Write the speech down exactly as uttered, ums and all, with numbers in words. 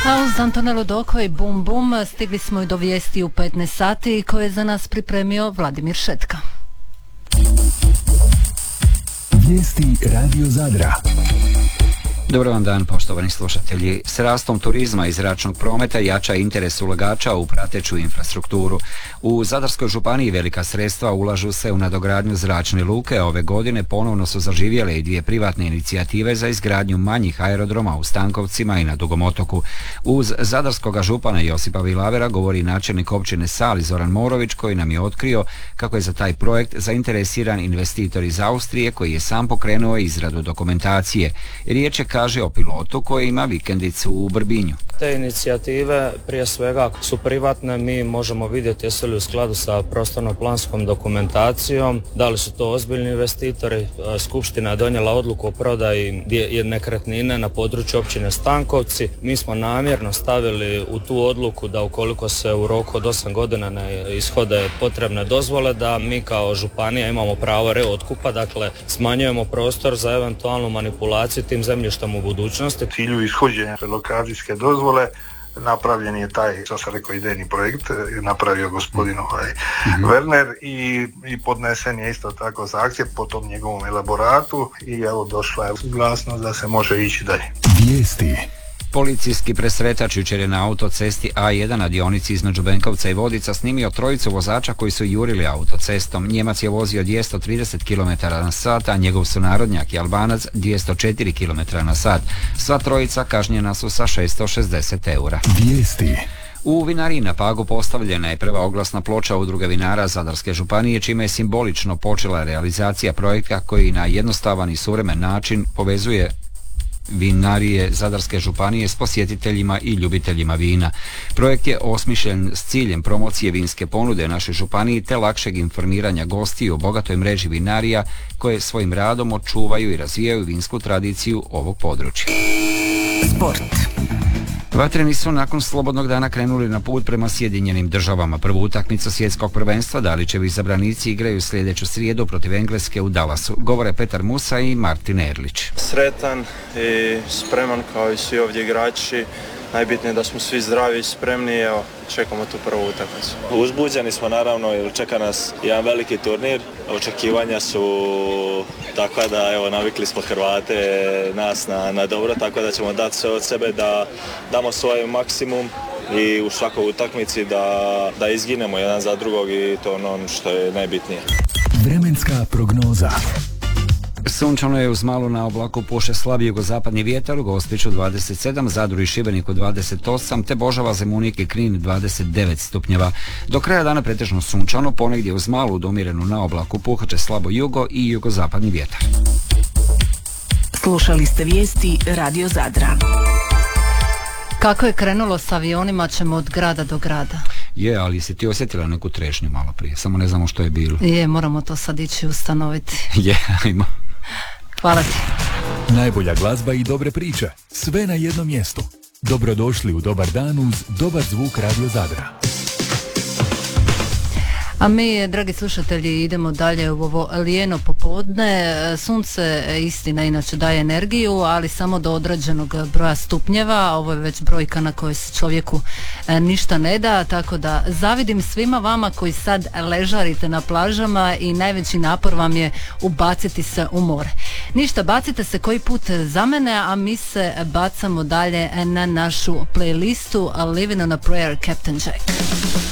A uz Antonelu Doko i Bum Bum stigli smo i do vijesti u petnaest sati koje je za nas pripremio Vladimir Šetka. Vijesti Radio Zadra. Dobar vam dan, poštovani slušatelji. S rastom turizma i zračnog prometa jača interes ulagača u prateću infrastrukturu. U Zadarskoj županiji velika sredstva ulažu se u nadogradnju zračne luke. Ove godine ponovno su zaživjele i dvije privatne inicijative za izgradnju manjih aerodroma u Stankovcima i na Dugom otoku. Uz zadarskoga župana Josipa Vilavera govori načelnik općine Sali Zoran Morović, koji nam je otkrio kako je za taj projekt zainteresiran investitor iz Austrije koji je sam pokrenuo izradu dokumentacije. Riječ je, kaže, o pilotu koji ima vikendicu u Brbinju. Te inicijative prije svega su privatne, mi možemo vidjeti jesu li u skladu sa prostorno-planskom dokumentacijom, da li su to ozbiljni investitori. Skupština je donijela odluku o prodaji nekretnine na području općine Stankovci. Mi smo namjerno stavili u tu odluku da ukoliko se u roku od osam godina ne ishode potrebne dozvole, da mi kao županija imamo pravo reotkupa, dakle smanjujemo prostor za eventualnu manipulaciju tim zemljištem u budućnosti. U cilju ishođenja lokacijske dozvole napravljen je taj, što sam rekao, idejni projekt, je napravio gospodin ovaj mm-hmm. Werner i, i podnesen je isto tako zahtjev po tom njegovom elaboratu i evo došla je suglasnost da se može ići dalje. Vijesti. Policijski presretač jučer je na autocesti A jedan na dionici između Benkovca i Vodica snimio trojicu vozača koji su jurili autocestom. Njemac je vozio dvjesto trideset kilometara na sat, a njegov sunarodnjak i Albanac dvjesto četiri kilometra na sat. Sva trojica kažnjena su sa šesto šezdeset eura. Vijesti. U vinariji na Pagu postavljena je prva oglasna ploča Udruge vinara Zadarske županije, čime je simbolično počela realizacija projekta koji na jednostavan i suvremen način povezuje vinarije Zadarske županije s posjetiteljima i ljubiteljima vina. Projekt je osmišljen s ciljem promocije vinske ponude našoj županiji te lakšeg informiranja gostiju o bogatoj mreži vinarija koje svojim radom očuvaju i razvijaju vinsku tradiciju ovog područja. Sport. Vatreni su nakon slobodnog dana krenuli na put prema Sjedinjenim državama. Prvu utakmicu svjetskog prvenstva Dalićevi izabranici igraju sljedeću srijedu protiv Engleske u Dallasu. Govore Petar Musa i Martin Erlić. Sretan i spreman kao i svi ovdje igrači. Najbitnije je da smo svi zdravi i spremni, evo, čekamo tu prvu utakmicu. Uzbuđeni smo naravno jer čeka nas jedan veliki turnir. Očekivanja su takva da, evo, navikli smo Hrvate nas na, na dobro, tako da ćemo dati sve od sebe da damo svoj maksimum i u svakoj utakmici da, da izginemo jedan za drugog i to ono što je najbitnije. Vremenska prognoza. Sunčano je, uz malo na oblaku puše slab jugozapadni vjetar, u Gospiću dvadeset sedam, Zadru i Šibeniku dvadeset osam, te Božava, Zemunik i Knin dvadeset devet stupnjeva. Do kraja dana pretežno sunčano, ponegdje uz malu domirenu na oblaku puhat će slabo jugo i jugozapadni vjetar. Slušali ste vijesti Radio Zadra. Kako je krenulo s avionima ćemo od grada do grada. Je, ali si ti osjetila neku trešnju malo prije, samo ne znamo što je bilo. Je, moramo to sad ići ustanoviti. Je, ajmo. Hvala ti. Najbolja glazba i dobre priče, sve na jednom mjestu. Dobrodošli u Dobar dan uz dobar zvuk Radio Zadra. A mi, dragi slušatelji, idemo dalje u ovo lijeno popodne. Sunce, istina, inače daje energiju, ali samo do određenog broja stupnjeva. Ovo je već brojka na kojoj se čovjeku ništa ne da, tako da zavidim svima vama koji sad ležarite na plažama i najveći napor vam je ubaciti se u more. Ništa, bacite se koji put za mene, a mi se bacamo dalje na našu playlistu Living on a Prayer, Captain Jack.